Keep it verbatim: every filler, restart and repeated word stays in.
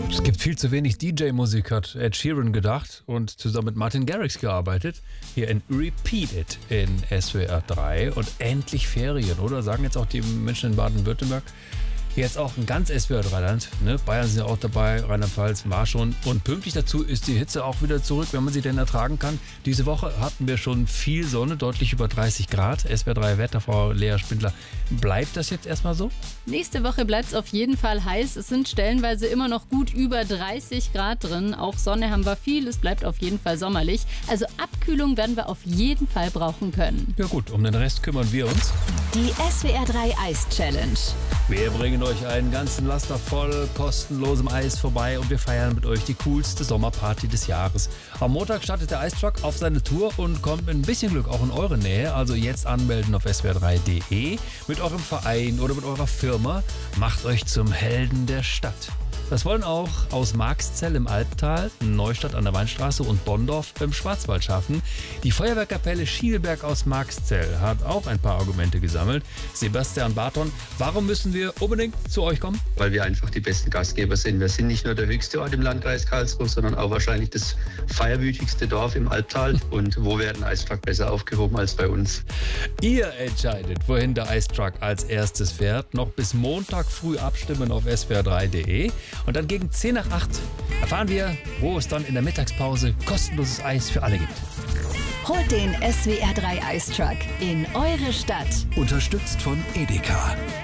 Es gibt viel zu wenig D J-Musik, hat Ed Sheeran gedacht und zusammen mit Martin Garrix gearbeitet. Hier in Repeat It in S W R drei. Und endlich Ferien, oder? Sagen jetzt auch die Menschen in Baden-Württemberg. Jetzt auch ein ganz S W R drei-Land. Ne? Bayern sind ja auch dabei, Rheinland-Pfalz war schon. Und pünktlich dazu ist die Hitze auch wieder zurück, wenn man sie denn ertragen kann. Diese Woche hatten wir schon viel Sonne, deutlich über dreißig Grad. S W R drei Wetterfrau Lea Spindler. Bleibt das jetzt erstmal so? Nächste Woche bleibt es auf jeden Fall heiß. Es sind stellenweise immer noch gut über dreißig Grad drin. Auch Sonne haben wir viel. Es bleibt auf jeden Fall sommerlich. Also Abkühlung werden wir auf jeden Fall brauchen können. Ja gut, um den Rest kümmern wir uns. Die S W R drei Eis Challenge. Wir bringen euch einen ganzen Laster voll kostenlosem Eis vorbei und wir feiern mit euch die coolste Sommerparty des Jahres. Am Montag startet der Eistruck auf seine Tour und kommt mit ein bisschen Glück auch in eure Nähe. Also jetzt anmelden auf S W R drei Punkt de mit eurem Verein oder mit eurer Firma. Macht euch zum Helden der Stadt. Das wollen auch aus Marxzell im Albtal, Neustadt an der Weinstraße und Bonndorf im Schwarzwald schaffen. Die Feuerwehrkapelle Schielberg aus Marxzell hat auch ein paar Argumente gesammelt. Sebastian Barton, warum müssen wir unbedingt zu euch kommen? Weil wir einfach die besten Gastgeber sind. Wir sind nicht nur der höchste Ort im Landkreis Karlsruhe, sondern auch wahrscheinlich das feierwütigste Dorf im Albtal. Und wo wäre ein Eistruck besser aufgehoben als bei uns? Ihr entscheidet, wohin der Eistruck als erstes fährt. Noch bis Montag früh abstimmen auf S W R drei Punkt de. Und dann gegen zehn nach acht erfahren wir, wo es dann in der Mittagspause kostenloses Eis für alle gibt. Holt den S W R drei Eistruck in eure Stadt. Unterstützt von Edeka.